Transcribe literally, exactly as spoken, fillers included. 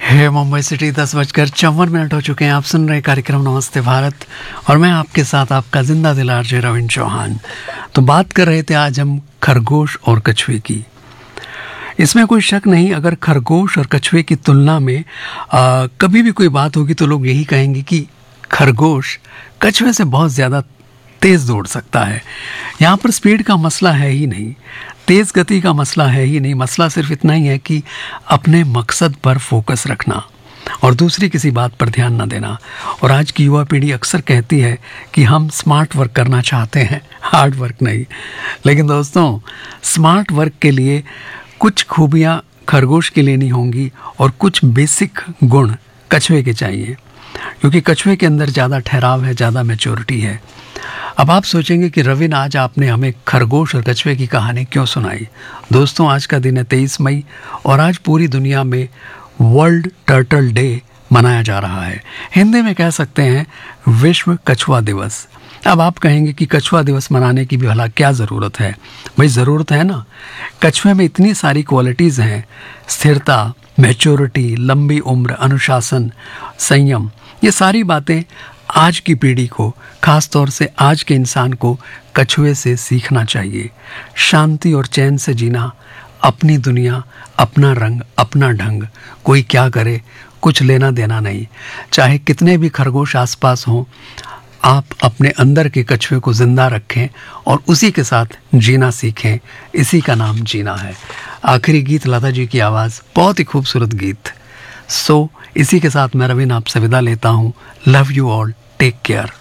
है मुंबई सिटी दस बजकर चौवन मिनट हो चुके हैं। आप सुन रहे कार्यक्रम नमस्ते भारत और मैं आपके साथ आपका जिंदा दिल आरजे रविंद्र चौहान। तो बात कर रहे थे आज हम खरगोश और कछुए की। इसमें कोई शक नहीं, अगर खरगोश और कछुए की तुलना में आ, कभी भी कोई बात होगी तो लोग यही कहेंगे कि खरगोश कछुए से बहुत ज़्यादा तेज़ दौड़ सकता है। यहाँ पर स्पीड का मसला है ही नहीं, तेज़ गति का मसला है ही नहीं। मसला सिर्फ इतना ही है कि अपने मकसद पर फोकस रखना और दूसरी किसी बात पर ध्यान न देना। और आज की युवा पीढ़ी अक्सर कहती है कि हम स्मार्ट वर्क करना चाहते हैं, हार्ड वर्क नहीं। लेकिन दोस्तों, स्मार्ट वर्क के लिए कुछ खूबियाँ खरगोश के लिए नहीं होंगी और कुछ बेसिक गुण कछुए के चाहिए, क्योंकि कछुए के अंदर ज़्यादा ठहराव है, ज़्यादा मैच्योरिटी है। अब आप सोचेंगे कि रविन, आज आपने हमें खरगोश और कछुए की कहानी क्यों सुनाई? दोस्तों, आज का दिन है तेईस मई और आज पूरी दुनिया में वर्ल्ड टर्टल डे मनाया जा रहा है। हिंदी में कह सकते हैं विश्व कछुआ दिवस। अब आप कहेंगे कि कछुआ दिवस मनाने की भी भला क्या ज़रूरत है? भाई ज़रूरत है ना। कछुए में इतनी सारी क्वालिटीज़ हैं, स्थिरता, मैच्योरिटी, लंबी उम्र, अनुशासन, संयम। ये सारी बातें आज की पीढ़ी को, ख़ास तौर से आज के इंसान को कछुए से सीखना चाहिए। शांति और चैन से जीना, अपनी दुनिया, अपना रंग, अपना ढंग, कोई क्या करे कुछ लेना देना नहीं। चाहे कितने भी खरगोश आसपास हों, आप अपने अंदर के कछुए को जिंदा रखें और उसी के साथ जीना सीखें। इसी का नाम जीना है। आखिरी गीत लता जी की आवाज़, बहुत ही खूबसूरत गीत। सो इसी के साथ मैं रवीन आपसे विदा लेता हूँ। Love you all, take care.